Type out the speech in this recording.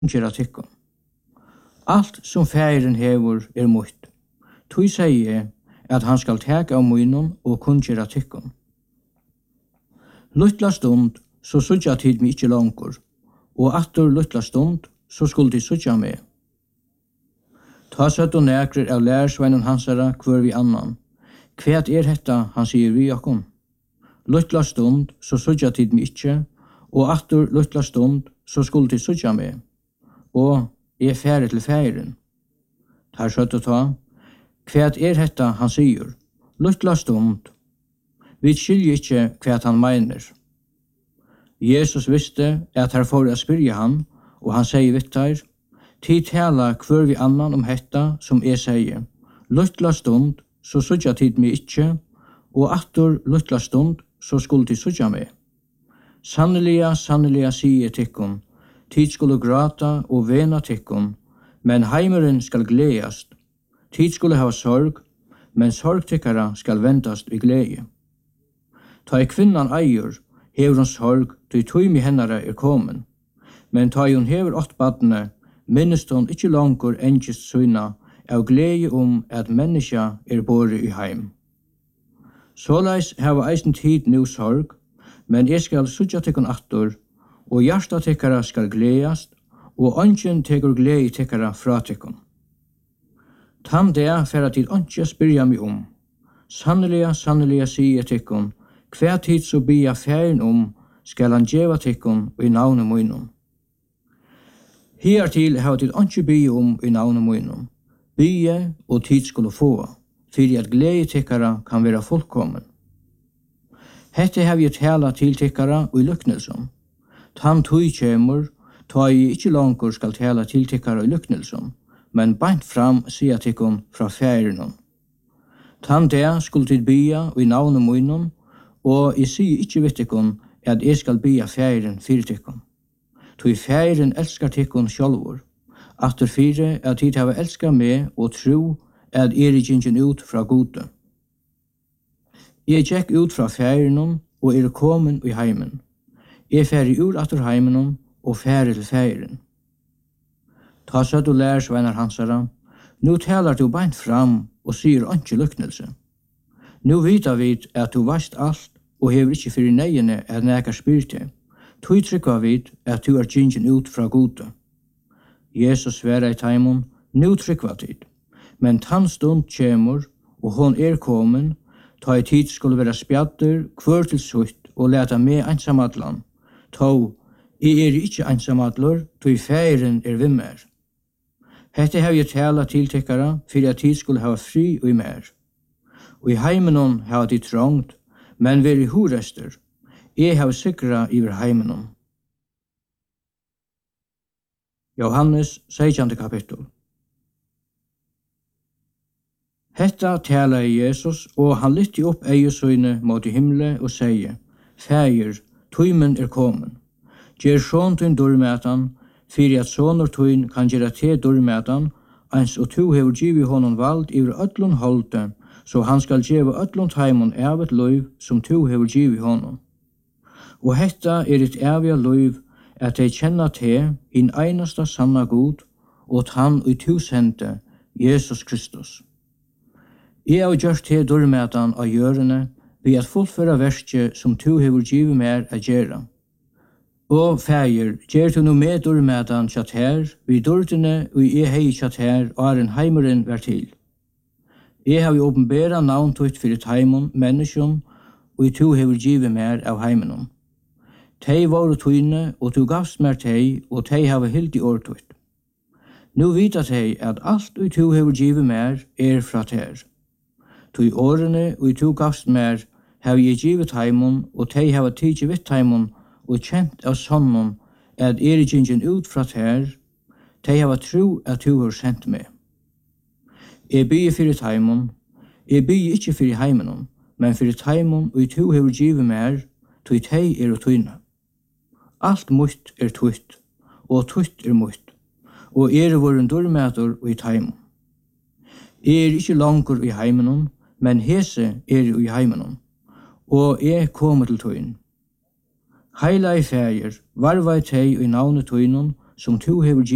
gera tykkum. Alt som færen hevur mítt. Tui segi eg at han skal taka av mínum og kunngera tykkum. Lutla stund så søgja tid mig ikkje langur, og aftur lutla stund så skulle de søgja meg. Ta søtt og nekrer av lærsveinen hansara kvør vi annan. Kvæt hetta, han sier vi okkom. Lutla stund så søgja tid mig ikkje, og aftur lutla stund så skulle de søgja meg. Og eg fære til færen. Ta søtt og ta. Kvæt hetta, han sier. Lutla stund. Vi skiljer ikkje kvæt han meiner. Jesus visste at her får spyrja han, og han sier vitt her, tid tala kvør vi annan hetta som eg sier. Lutla stund, så søgja tid mig ikkje, og aftur lutla stund, så skulle de søgja meg. Sanneliga, sanneliga sier tykkum, tid skulle gråta og vena tykkum, men heimeren skal gledast. Tid skulle hava sorg, men sorgtykkara skal vendast i glede. Ta kvinnan eier, hever hon sorg, ty tøymi hennara komen. Men ta hon hever 8 badne, minnest hon ikkje langur engist syna, av glede at menneska bore i heim. Såleis hava eisen tid nu sorg, men eg skal søgja tykkun aftur, og hjarta tykkara skal gledast, og ongen tekur glede tykkara fra tykkun. Tam det færa tid onge spyrja mig Sanneliga, sanneliga sier tykkun, hver tid så bia færen skal han djeva tykkun i navnet munum. Hiertil hava tid onge bia i navnet munum. Bia og tid skulle få, fyrir at glede tykkara kan vera fullkommen. Hette har vi tala til tykkara og i lyknelsen. Tam tøy kjemur, ta I ikkje langur skal tala til tykkara i lyknelsen, men bant fram sier tykkun fra færen. Tam det skulle tid bia og i navnet munum, og I sier ikkje vitt tykkun at eg skal bia færen fyrir tykkun. Tøy færen elskar tykkun sjálvur. Aftur fire at tid hava elska meg og tro at gingen ut fra gode. Jeg gikk ut fra færen og komen i heimen. Jeg færi ur atur heimen og færi til færen. Ta søtt og lær sveinar hansara. Nu talar du beint fram og sier ikke lyknelse. Nu vita vit at du vast alt og hever ikkje fyrir neiene at nekar spyrte. Tu trykva vit at du gingen ut fra gode. Jesus sværa I taimon, nu trykva tid. Men tann stund kjemur, og hon komen, ta I tid skulle vera spjadder, kvør til sutt, og leta meg einsamadlan. Tå, eg ikkje einsamadlur, tog færen vimmer. Hette hef jeg tala til tykkara, fyrir at tid skulle hava fri og I mer. Og I heimenon hava de trångt, men veri horester. Eg hava sikra iver heimenon. Johannes 16. kapittel. Hetta tala Jesus, og han lytti opp eiesøyne mot I himle og sier, Fægir, tøymen komen. Gjer sjån tøyn dormætan, fyrir at sånor tøyn kan gjera te dormætan, eins og tu hever givi honom vald iver öllun holde, så han skal gjeva öllun taimon evet løyv som tu hever givi honom. Og hetta et evig løyv, at de kjenna te, hin einasta sanna god, og han og tu sendte, Jesus Kristus. Jeg har gjort te dormætan av gjørene, ved at fullføre verskje som tu hever givet mer a gjera. Og fægir, gjer tu no med dormætan kjatt her, vi dordene og jeg hei kjatt her, og en heimeren vær til. Jeg har åpenbæra navn tutt fyrir taimon, menneskjon, og tu hever givet mer av heimenon. Tei var tøyne, og tu gavst mer tei, og tei hava hilt I årtutt. Nu vita tei at alt og tu hever givet mer fra ter. Tui årene og tu gavst mer hev jeg givet heimon, og tei hava tidsi vitt heimon, og kjent av sonnon at gingen ut fra ter, tei hava tro at tu har sendt meg. Jeg bygge fyrir heimon, jeg bygge ikkje fyrir heimenon, men fyrir heimon og tu hever givet mer, tui tei tøyne. Alt mutt tutt, og tutt mutt, og voren dormætor og I taimon. Jeg ikkje langur I heimenon, men hese I heimenon, og jeg kommer til tøyn. Heila I fægir, varva I tei I navnet tøynon, som tu hever